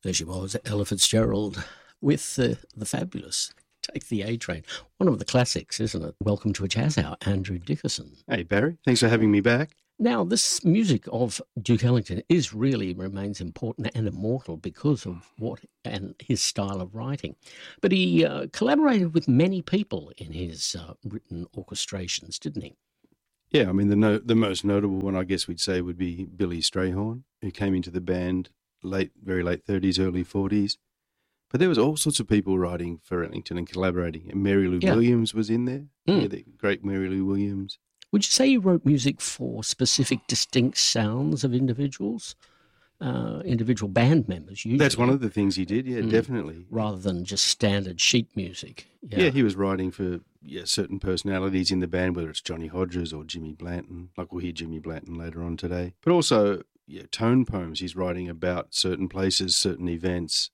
There she was, Ella Fitzgerald, with the fabulous Take the A Train. One of the classics, isn't it? Welcome to a Jazz Hour, Andrew Dickerson. Hey, Barry. Thanks for having me back. Now, this music of Duke Ellington remains important and immortal because of and his style of writing. But he collaborated with many people in his written orchestrations, didn't he? Yeah, I mean, the most notable one, I guess we'd say, would be Billy Strayhorn, who came into the band very late 30s, early 40s. But there was all sorts of people writing for Ellington and collaborating. And Mary Lou Williams was in there, the great Mary Lou Williams. Would you say he wrote music for specific distinct sounds of individuals, individual band members? Usually? That's one of the things he did, definitely. Rather than just standard sheet music. Yeah, he was writing for certain personalities in the band, whether it's Johnny Hodges or Jimmy Blanton. Like we'll hear Jimmy Blanton later on today. But also tone poems. He's writing about certain places, certain events.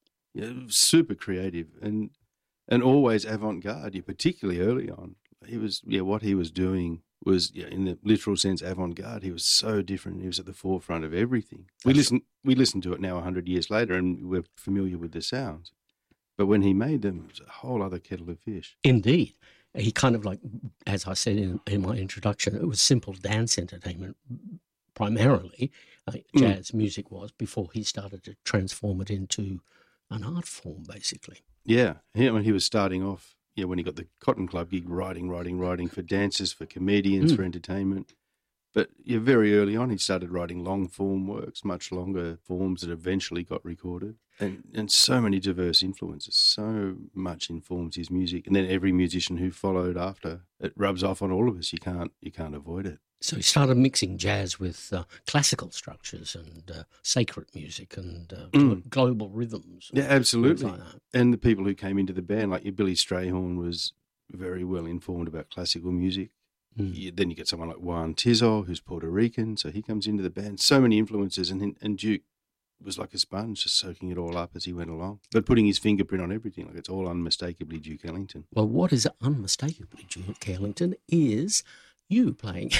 Super creative and always avant-garde, particularly early on. He was, what he was doing was, in the literal sense, avant-garde. He was so different. He was at the forefront of everything. We listen to it now 100 years later and we're familiar with the sounds. But when he made them, it was a whole other kettle of fish. Indeed. He kind of like, as I said in my introduction, it was simple dance entertainment primarily. Jazz music was, before he started to transform it into an art form, basically. Yeah. He was starting off, when he got the Cotton Club gig, writing for dancers, for comedians, for entertainment. But very early on, he started writing long-form works, much longer forms that eventually got recorded. And so many diverse influences, so much informs his music. And then every musician who followed after, it rubs off on all of us. You can't avoid it. So he started mixing jazz with classical structures and sacred music and global rhythms. Yeah, absolutely. Like that. And the people who came into the band, like your Billy Strayhorn, was very well informed about classical music. Then you get someone like Juan Tizol, who's Puerto Rican, so he comes into the band. So many influences, and Duke was like a sponge, just soaking it all up as he went along, but putting his fingerprint on everything. Like, it's all unmistakably Duke Ellington. Well, what is unmistakably Duke Ellington is you playing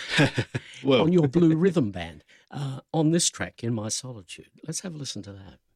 on your Blue Rhythm Band on this track, In My Solitude. Let's have a listen to that.